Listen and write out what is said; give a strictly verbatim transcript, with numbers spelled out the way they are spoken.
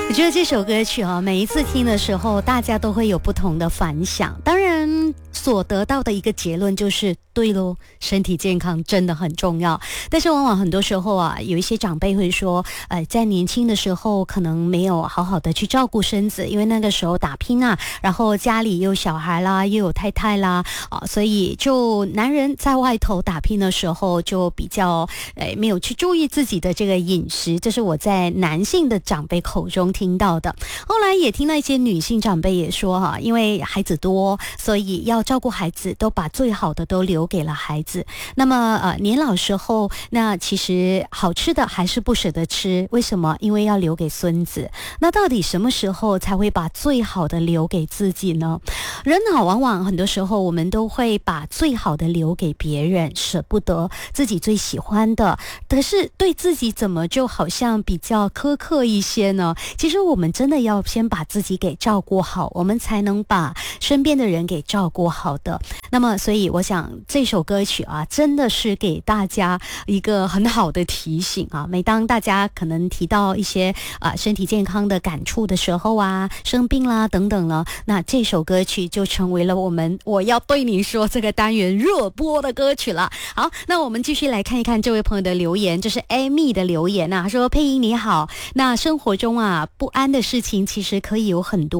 我觉得这首歌曲啊，每一次听的时候，大家都会有不同的反响。当然，所得到的一个结论就是，对咯，身体健康真的很重要。但是往往很多时候啊，有一些长辈会说，呃，在年轻的时候可能没有好好的去照顾身子，因为那个时候打拼啊，然后家里又有小孩啦，又有太太啦，啊，所以就男人在外头打拼的时候，就比较呃没有去注意自己的这个饮食，这是我在男性的长辈口中听到的。后来也听到一些女性长辈也说哈，因为孩子多，所以要照顾孩子，都把最好的都留给了孩子。那么呃年老时候，那其实好吃的还是不舍得吃，为什么？因为要留给孙子。那到底什么时候才会把最好的留给自己呢？人啊，往往很多时候我们都会把最好的留给别人，舍不得自己最喜欢的，可是对自己怎么就好像比较苛刻一些呢？其实我们真的要先把自己给照顾好，我们才能把身边的人给照顾好的。那么所以我想这首歌曲啊，真的是给大家一个很好的提醒啊。每当大家可能提到一些啊身体健康的感触的时候啊，生病啦等等了，那这首歌曲就成为了我们我要对你说这个单元热播的歌曲了。好，那我们继续来看一看这位朋友的留言，这是 Amy 的留言啊，他说：佩莹你好，那生活中啊不安的事情其实可以有很多。